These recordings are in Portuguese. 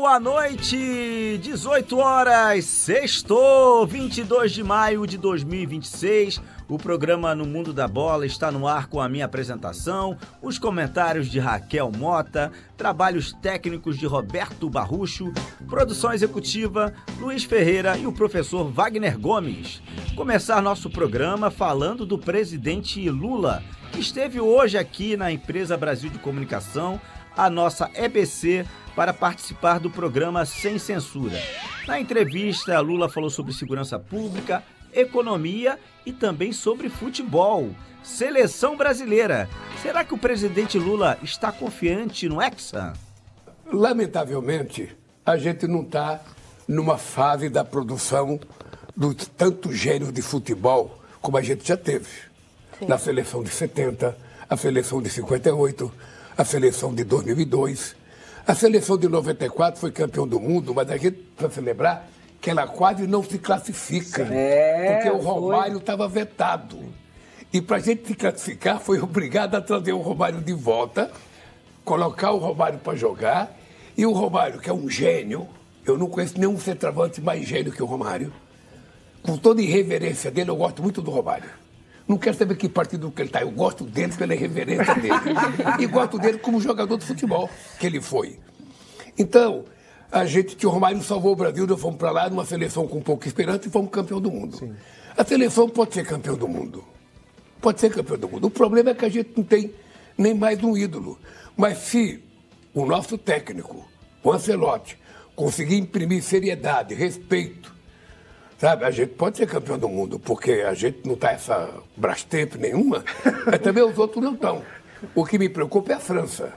boa noite, 18 horas, sextou, 22 de maio de 2026, o programa No Mundo da Bola está no ar com a minha apresentação, os comentários de Raquel Mota, trabalhos técnicos de Roberto Barrucho, produção executiva Luiz Ferreira e o professor Wagner Gomes. Começar nosso programa falando do presidente Lula, que esteve hoje aqui na Empresa Brasil de Comunicação, a nossa EBC, para participar do programa Sem Censura. Na entrevista, Lula falou sobre segurança pública, economia e também sobre futebol. Seleção brasileira. Será que o presidente Lula está confiante no Hexa? Lamentavelmente, a gente não está numa fase da produção do tanto gênio de futebol como a gente já teve. Sim. Na seleção de 70, a seleção de 58, a seleção de 2002. A seleção de 94 foi campeão do mundo, mas a gente precisa celebrar que ela quase não se classifica. Porque o Romário estava vetado. E para a gente se classificar, foi obrigado a trazer o Romário de volta, colocar o Romário para jogar. E o Romário, que é um gênio, eu não conheço nenhum centroavante mais gênio que o Romário. Com toda a irreverência dele, eu gosto muito do Romário. Não quero saber que partido que ele está. Eu gosto dele pela irreverência dele. E gosto dele como jogador de futebol que ele foi. Então, a gente tinha o Romário salvou o Brasil, nós fomos para lá numa seleção com pouca esperança e fomos campeão do mundo. Sim. A seleção pode ser campeão do mundo. Pode ser campeão do mundo. O problema é que a gente não tem nem mais um ídolo. Mas se o nosso técnico, o Ancelotti, conseguir imprimir seriedade, respeito, sabe, a gente pode ser campeão do mundo, porque a gente não está essa Brastemp nenhuma, mas também os outros não estão. O que me preocupa é a França.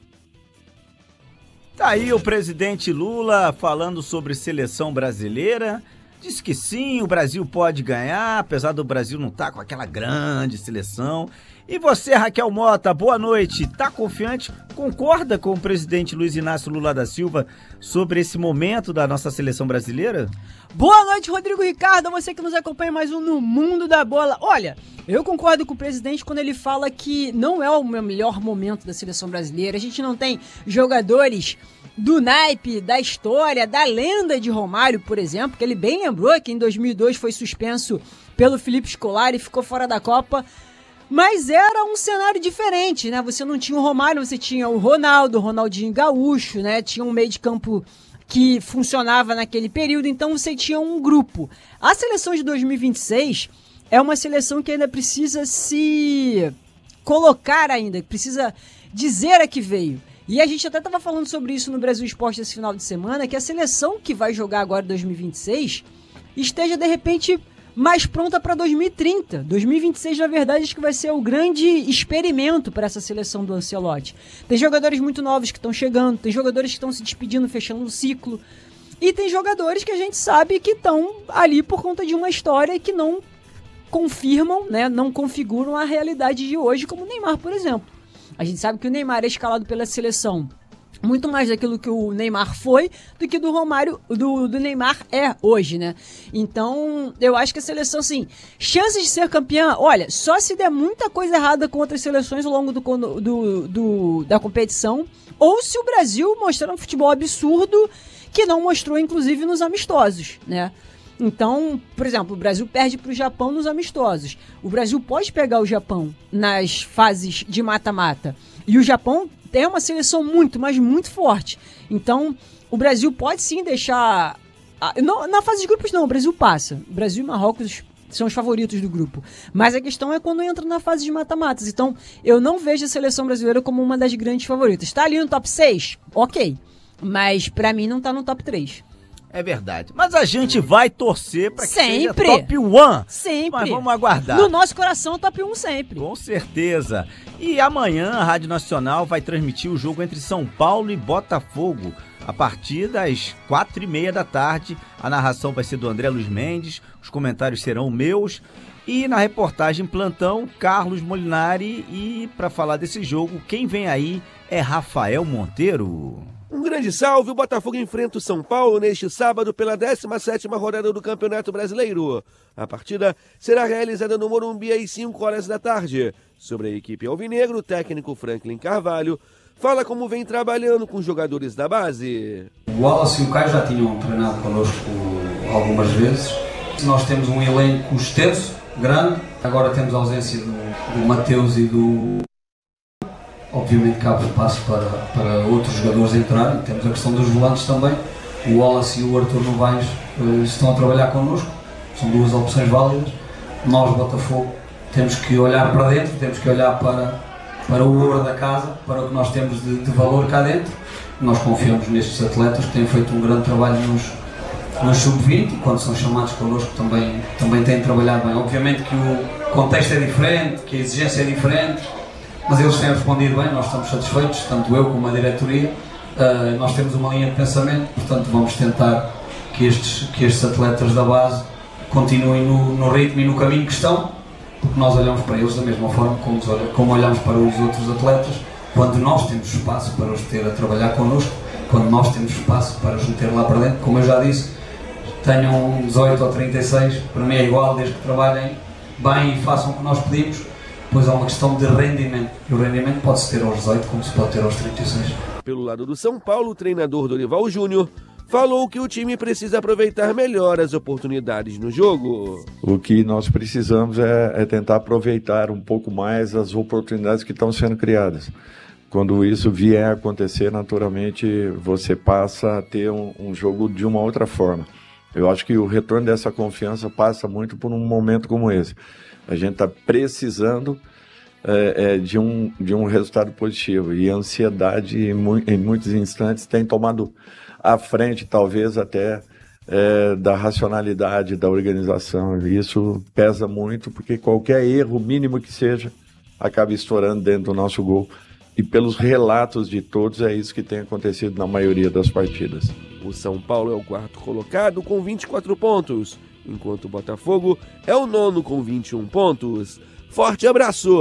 Tá aí o presidente Lula falando sobre seleção brasileira. Diz que sim, o Brasil pode ganhar, apesar do Brasil não estar com aquela grande seleção. E você, Raquel Mota, boa noite. Tá confiante? Concorda com o presidente Luiz Inácio Lula da Silva sobre esse momento da nossa seleção brasileira? Boa noite, Rodrigo Ricardo, você que nos acompanha mais um No Mundo da Bola. Olha, eu concordo com o presidente quando ele fala que não é o melhor momento da seleção brasileira. A gente não tem jogadores do naipe, da história, da lenda de Romário, por exemplo, que ele bem lembrou que em 2002 foi suspenso pelo Felipe Scolari e ficou fora da Copa. Mas era um cenário diferente, né? Você não tinha o Romário, você tinha o Ronaldo, o Ronaldinho Gaúcho, né? Tinha um meio de campo que funcionava naquele período, então você tinha um grupo. A seleção de 2026 é uma seleção que ainda precisa se colocar ainda, precisa dizer a que veio. E a gente até estava falando sobre isso no Brasil Esporte esse final de semana, que a seleção que vai jogar agora em 2026 esteja, de repente, mais pronta para 2030. 2026, na verdade, acho que vai ser o grande experimento para essa seleção do Ancelotti. Tem jogadores muito novos que estão chegando, tem jogadores que estão se despedindo, fechando o ciclo, e tem jogadores que a gente sabe que estão ali por conta de uma história que não confirmam, né, não configuram a realidade de hoje, como o Neymar, por exemplo. A gente sabe que o Neymar é escalado pela seleção muito mais daquilo que o Neymar foi do que do Romário, do Neymar é hoje, né? Então, eu acho que a seleção, assim, chances de ser campeã, olha, só se der muita coisa errada com outras seleções ao longo da competição, ou se o Brasil mostrar um futebol absurdo que não mostrou, inclusive, nos amistosos, né? Então, por exemplo, o Brasil perde para o Japão nos amistosos. O Brasil pode pegar o Japão nas fases de mata-mata. E o Japão tem uma seleção muito, mas muito forte. Então, o Brasil pode sim deixar... Na fase de grupos não, o Brasil passa. O Brasil e Marrocos são os favoritos do grupo. Mas a questão é quando entra na fase de mata-matas. Então, eu não vejo a seleção brasileira como uma das grandes favoritas. Está ali no top 6? Ok. Mas, pra mim, não está no top 3. É verdade. Mas a gente vai torcer para que seja top 1. Sempre. Mas vamos aguardar. No nosso coração, top 1 sempre. Com certeza. E amanhã a Rádio Nacional vai transmitir o jogo entre São Paulo e Botafogo. A partir das 4h30 da tarde. A narração vai ser do André Luiz Mendes. Os comentários serão meus. E na reportagem plantão, Carlos Molinari. E para falar desse jogo, quem vem aí é Rafael Monteiro. Um grande salve, o Botafogo enfrenta o São Paulo neste sábado pela 17ª rodada do Campeonato Brasileiro. A partida será realizada no Morumbi às 5h da tarde. Sobre a equipe alvinegro, o técnico Franklin Carvalho fala como vem trabalhando com os jogadores da base. O Wallace e o Caio já tinham treinado connosco algumas vezes. Nós temos um elenco extenso, grande. Agora temos a ausência do Mateus e do... Obviamente que abre espaço para outros jogadores entrarem. Temos a questão dos volantes também. O Wallace e o Arthur Novaes estão a trabalhar connosco. São duas opções válidas. Nós, Botafogo, temos que olhar para dentro, temos que olhar para o ouro da casa, para o que nós temos de valor cá dentro. Nós confiamos nestes atletas que têm feito um grande trabalho nos sub-20 e quando são chamados connosco também têm trabalhado bem. Obviamente que o contexto é diferente, que a exigência é diferente, mas eles têm respondido bem, nós estamos satisfeitos, tanto eu como a diretoria. Nós temos uma linha de pensamento, portanto vamos tentar que estes atletas da base continuem no ritmo e no caminho que estão, porque nós olhamos para eles da mesma forma como olhamos para os outros atletas, quando nós temos espaço para os ter a trabalhar connosco, quando nós temos espaço para os meter lá para dentro. Como eu já disse, tenham 18 ou 36, para mim é igual, desde que trabalhem bem e façam o que nós pedimos, pois é uma questão de rendimento, e o rendimento pode-se ter aos 18 como se pode ter aos 36. Pelo lado do São Paulo, o treinador Dorival Júnior falou que o time precisa aproveitar melhor as oportunidades no jogo. O que nós precisamos é tentar aproveitar um pouco mais as oportunidades que estão sendo criadas. Quando isso vier a acontecer, naturalmente você passa a ter um jogo de uma outra forma. Eu acho que o retorno dessa confiança passa muito por um momento como esse. A gente está precisando de um resultado positivo, e a ansiedade em muitos instantes tem tomado à frente, talvez até da racionalidade da organização. E isso pesa muito, porque qualquer erro mínimo que seja acaba estourando dentro do nosso gol. E pelos relatos de todos, é isso que tem acontecido na maioria das partidas. O São Paulo é o quarto colocado com 24 pontos, enquanto o Botafogo é o nono com 21 pontos. Forte abraço!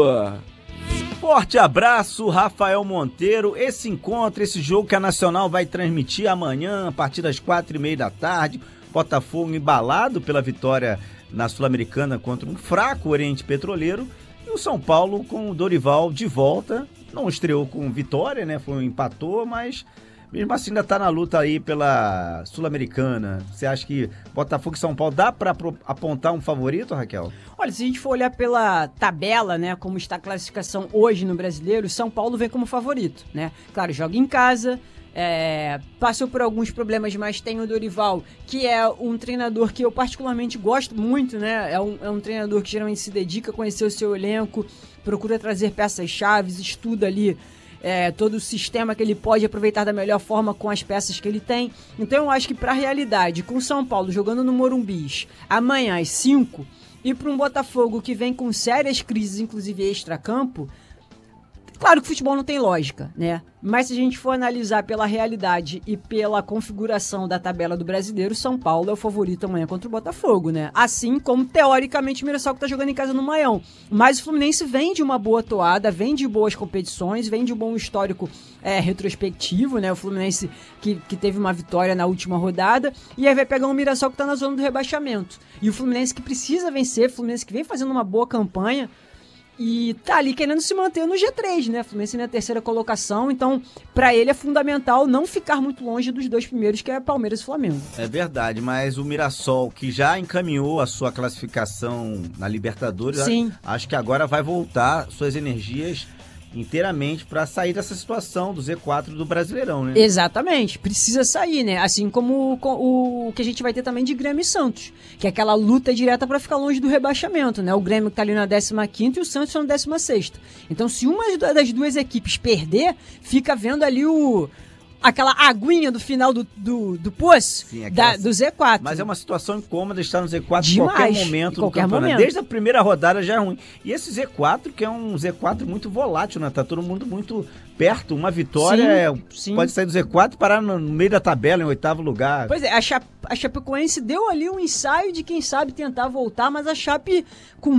Forte abraço, Rafael Monteiro. Esse encontro, esse jogo que a Nacional vai transmitir amanhã, a partir das 4h30 da tarde. Botafogo embalado pela vitória na Sul-Americana contra um fraco Oriente Petroleiro. E o São Paulo com o Dorival de volta. Não estreou com vitória, né? Empatou, mas mesmo assim ainda tá na luta aí pela Sul-Americana. Você acha que Botafogo e São Paulo dá para apontar um favorito, Raquel? Olha, se a gente for olhar pela tabela, né, como está a classificação hoje no Brasileiro, o São Paulo vem como favorito, né? Claro, joga em casa, passou por alguns problemas, mas tem o Dorival, que é um treinador que eu particularmente gosto muito, né? É um treinador que geralmente se dedica a conhecer o seu elenco, procura trazer peças-chave, estuda ali todo o sistema que ele pode aproveitar da melhor forma com as peças que ele tem. Então eu acho que para a realidade, com o São Paulo jogando no Morumbi amanhã às 5, e para um Botafogo que vem com sérias crises, inclusive extra-campo, claro que o futebol não tem lógica, né? Mas se a gente for analisar pela realidade e pela configuração da tabela do Brasileiro, São Paulo é o favorito amanhã contra o Botafogo, né? Assim como, teoricamente, o Mirassol que tá jogando em casa no Maião. Mas o Fluminense vem de uma boa toada, vem de boas competições, vem de um bom histórico retrospectivo, né? O Fluminense que teve uma vitória na última rodada, e aí vai pegar um Mirassol que tá na zona do rebaixamento. E o Fluminense que precisa vencer, o Fluminense que vem fazendo uma boa campanha, e tá ali querendo se manter no G3, né? Fluminense na terceira colocação, então pra ele é fundamental não ficar muito longe dos dois primeiros, que é Palmeiras e Flamengo. É verdade, mas o Mirassol, que já encaminhou a sua classificação na Libertadores, sim, acho que agora vai voltar suas energias inteiramente para sair dessa situação do Z4 do Brasileirão, né? Exatamente, precisa sair, né? Assim como o que a gente vai ter também de Grêmio e Santos, que é aquela luta direta para ficar longe do rebaixamento, né? O Grêmio que tá ali na 15ª e o Santos tá na 16ª. Então, se uma das duas equipes perder, fica vendo ali aquela aguinha do final do poço. Sim, do Z4. Mas é uma situação incômoda estar no Z4 demais, em qualquer momento do campeonato. Momento. Desde a primeira rodada já é ruim. E esse Z4, que é um Z4 muito volátil, né? Tá todo mundo muito perto. Uma vitória sim. Pode sair do Z4 e parar no meio da tabela, em 8º lugar. Pois é, a Chapecoense deu ali um ensaio de quem sabe tentar voltar, mas a Chape com